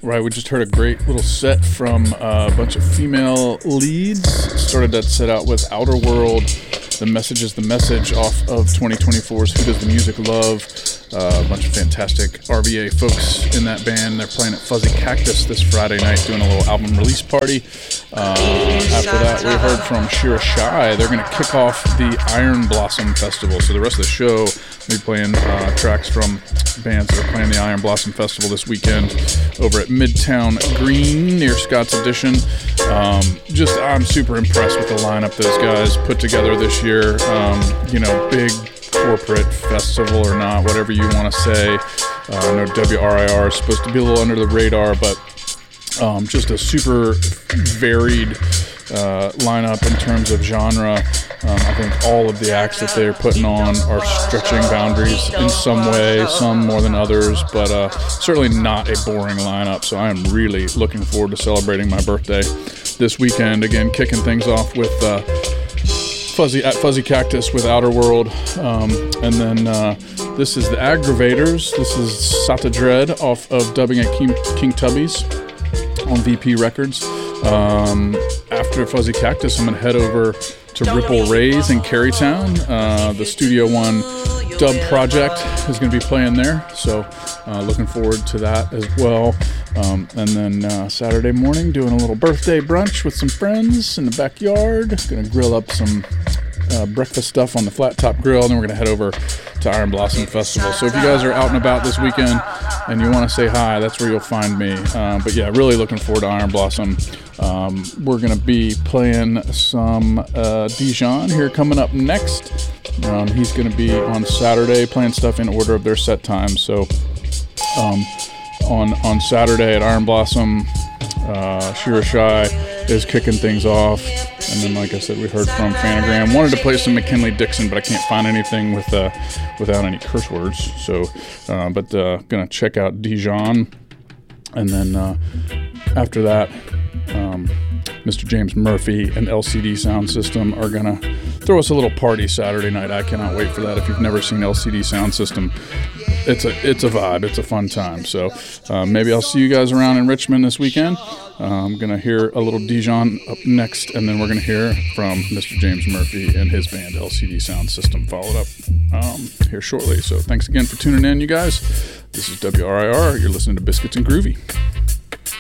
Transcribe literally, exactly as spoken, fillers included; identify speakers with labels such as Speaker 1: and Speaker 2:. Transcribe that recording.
Speaker 1: Right, we just heard a great little set from uh, a bunch of female leads. Started that set out with Outer World. The Message is the Message off of twenty twenty-four's Who Does the Music Love? Uh, a bunch of fantastic R V A folks in that band. They're playing at Fuzzy Cactus this Friday night, doing a little album release party. Uh, after that, we heard from Shira Shai. They're going to kick off the Iron Blossom Festival. So the rest of the show, we'll be playing uh, tracks from bands that are playing the Iron Blossom Festival this weekend over at Midtown Green near Scott's Addition. Um, just, I'm super impressed with the lineup those guys put together this year. Um, you know, big corporate festival or not, whatever you want to say. Uh, I know W R I R is supposed to be a little under the radar, but um, just a super varied uh, lineup in terms of genre. Um, I think all of the acts that they're putting on are stretching boundaries in some way, some more than others, but uh, certainly not a boring lineup. So I am really looking forward to celebrating my birthday this weekend. Again, kicking things off with uh, Fuzzy at Fuzzy Cactus with Outer World, um, and then uh, this is the Aggravators. This is Sata Dread off of Dubbing at King, King Tubby's on V P Records. Um, after Fuzzy Cactus, I'm gonna head over to Ripple Rays in Carytown. Uh, the Studio One dub project is going to be playing there, so uh, looking forward to that as well. Um, and then uh, Saturday morning, doing a little birthday brunch with some friends in the backyard. Going to grill up some uh, breakfast stuff on the Flat Top Grill, and then we're going to head over to Iron Blossom Festival. So if you guys are out and about this weekend and you want to say hi, that's where you'll find me. Um, but yeah, really looking forward to Iron Blossom. Um, we're going to be playing some uh, Dijon here coming up next. Um, he's going to be on Saturday playing stuff in order of their set times. So um, on on Saturday at Iron Blossom, uh, Shira Shai is kicking things off. And then, like I said, we heard from Phanogram. Wanted to play some McKinley Dixon, but I can't find anything with uh, without any curse words. So, uh, but uh, going to check out Dijon. And then uh, after that, um, Mister James Murphy and L C D Sound System are going to throw us a little party Saturday night. I cannot wait for that. If you've never seen L C D Sound System, it's a it's a vibe. It's a fun time. So uh, maybe I'll see you guys around in Richmond this weekend. Uh, I'm going to hear a little Dijon up next, and then we're going to hear from Mister James Murphy and his band L C D Sound System followed up um, here shortly. So thanks again for tuning in, you guys. This is W R I R. You're listening to Biscuits and Groovy.